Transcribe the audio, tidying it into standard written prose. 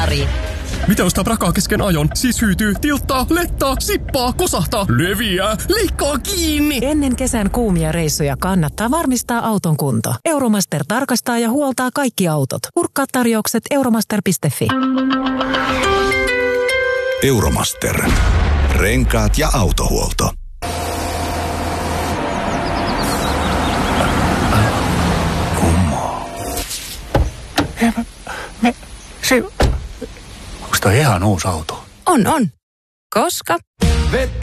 pari. Mitä ostaa prakaa kesken ajon? Siis hyytyy, tilttaa, lettaa, sippaa, kosahtaa, leviää, leikkaa kiinni. Ennen kesän kuumia reissuja kannattaa varmistaa auton kunto. Euromaster tarkastaa ja huoltaa kaikki autot. Kurkkaa tarjoukset euromaster.fi. Euromaster. Renkaat ja autohuolto. Kummaa. Onko toi ihan uusi auto? On. Koska...